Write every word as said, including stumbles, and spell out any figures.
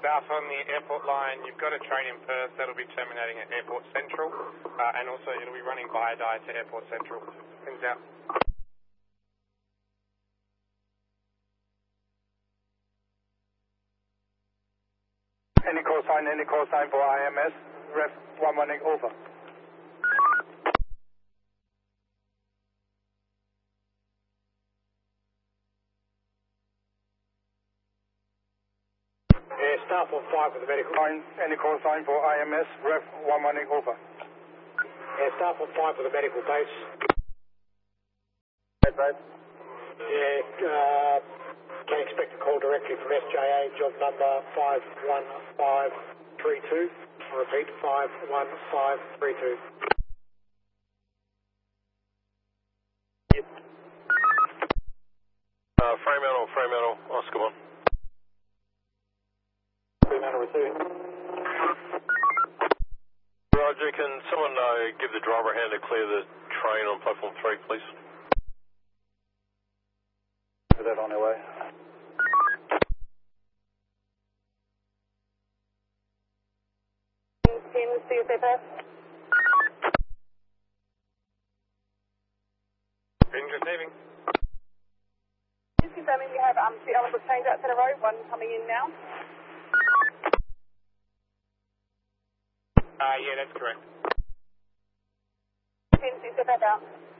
south on the airport line, you've got a train in Perth that'll be terminating at Airport Central, uh, and also it'll be running Biodye to Airport Central. Things out. Any call sign, any call sign for I M S, ref one one eight over. Yeah, staff on five for the medical. Sign, any call sign for I M S, ref one one eight over. Yeah, staff on five for the medical base. Right, right. Yeah, uh, can expect a call directly from S J A, job number five one five three two. I repeat, five one five three two. Uh, Fremantle, Fremantle, Oscar one. Fremantle receiving. Roger, can someone uh, give the driver a hand to clear the train on platform three, please? Is that on their way? Team, see you safe. Been receiving. Just confirming you have um, two Ellis trains out to the road, one coming in now. Uh, yeah, that's correct. Team, see you safe out.